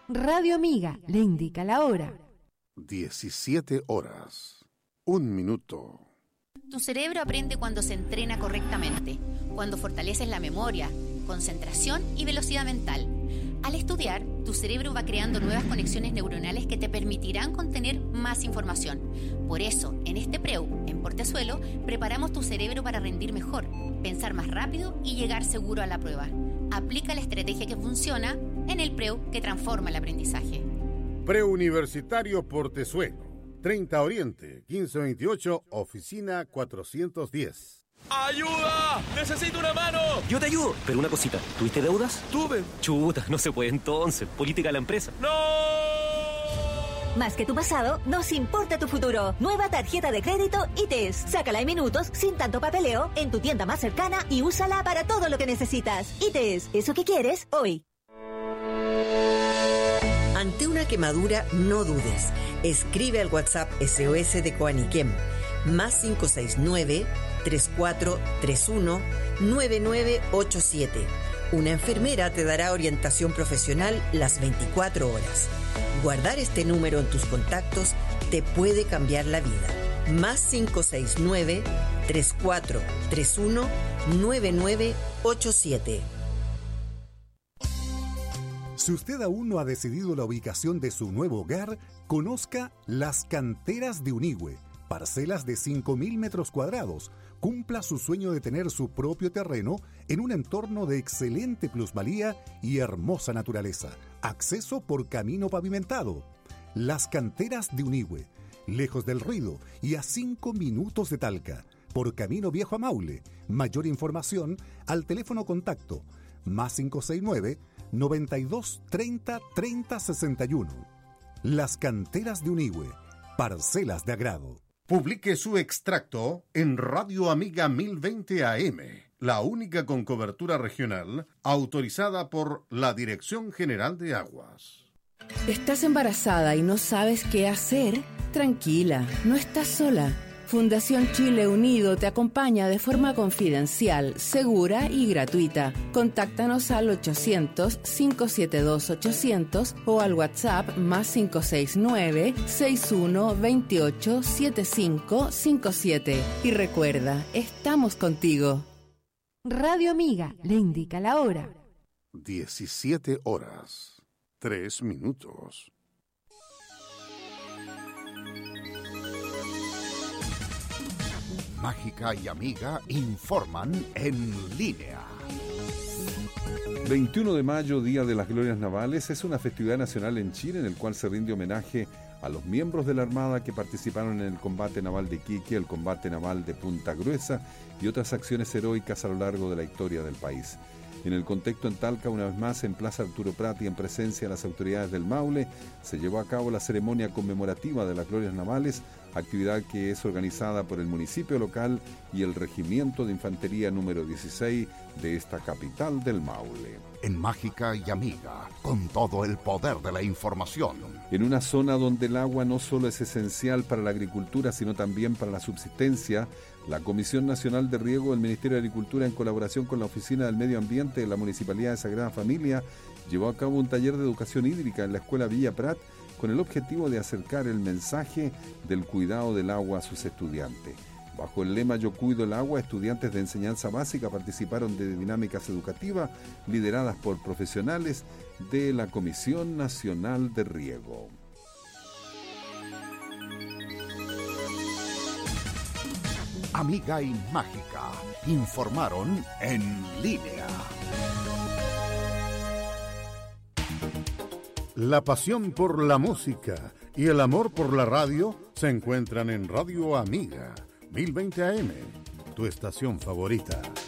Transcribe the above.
Radio Amiga le indica la hora. 17 horas, 1 minuto. Tu cerebro aprende cuando se entrena correctamente, cuando fortaleces la memoria, concentración y velocidad mental. Al estudiar, tu cerebro va creando nuevas conexiones neuronales que te permitirán contener más información. Por eso, en este PREU, en Portezuelo, preparamos tu cerebro para rendir mejor, pensar más rápido y llegar seguro a la prueba. Aplica la estrategia que funciona en el PREU que transforma el aprendizaje. Preuniversitario Portezuelo, 30 Oriente, 1528, oficina 410. ¡Ayuda! ¡Necesito una mano! Yo te ayudo, pero una cosita. ¿Tuviste deudas? Tuve. Chuta, no se puede entonces. Política de la empresa. ¡No! Más que tu pasado, nos importa tu futuro. Nueva tarjeta de crédito ITES. Sácala en minutos, sin tanto papeleo, en tu tienda más cercana y úsala para todo lo que necesitas. ITES, eso que quieres hoy. Ante una quemadura, no dudes. Escribe al WhatsApp SOS de Coaniquem, más 569-3431-9987. Una enfermera te dará orientación profesional las 24 horas. Guardar este número en tus contactos te puede cambiar la vida. Más 569-3431-9987. Si usted aún no ha decidido la ubicación de su nuevo hogar, conozca Las Canteras de Unigüe, parcelas de 5.000 metros cuadrados. Cumpla su sueño de tener su propio terreno en un entorno de excelente plusvalía y hermosa naturaleza. Acceso por camino pavimentado. Las Canteras de Unigüe, lejos del ruido y a 5 minutos de Talca, por camino viejo a Maule. Mayor información al teléfono contacto más 569 92 30 30 61. Las Canteras de Unigüe, parcelas de agrado. Publique su extracto en Radio Amiga 1020 AM, la única con cobertura regional autorizada por la Dirección General de Aguas. ¿Estás embarazada y no sabes qué hacer? Tranquila, no estás sola. Fundación Chile Unido te acompaña de forma confidencial, segura y gratuita. Contáctanos al 800-572-800 o al WhatsApp más 569-6128-7557. Y recuerda, estamos contigo. Radio Amiga le indica la hora. 17 horas, 3 minutos. Mágica y Amiga informan en línea. 21 de mayo, Día de las Glorias Navales, es una festividad nacional en Chile en el cual se rinde homenaje a los miembros de la Armada que participaron en el combate naval de Iquique, el combate naval de Punta Gruesa y otras acciones heroicas a lo largo de la historia del país. En el contexto en Talca, una vez más, en Plaza Arturo Prat y en presencia de las autoridades del Maule, se llevó a cabo la ceremonia conmemorativa de las Glorias Navales, actividad que es organizada por el municipio local y el Regimiento de Infantería número 16 de esta capital del Maule. En Mágica y Amiga, con todo el poder de la información. En una zona donde el agua no solo es esencial para la agricultura, sino también para la subsistencia, la Comisión Nacional de Riego del Ministerio de Agricultura, en colaboración con la Oficina del Medio Ambiente de la Municipalidad de Sagrada Familia, llevó a cabo un taller de educación hídrica en la Escuela Villa Prat con el objetivo de acercar el mensaje del cuidado del agua a sus estudiantes. Bajo el lema Yo cuido el agua, estudiantes de enseñanza básica participaron de dinámicas educativas lideradas por profesionales de la Comisión Nacional de Riego. Amiga y Mágica informaron en línea. La pasión por la música y el amor por la radio se encuentran en Radio Amiga 1020 AM, tu estación favorita.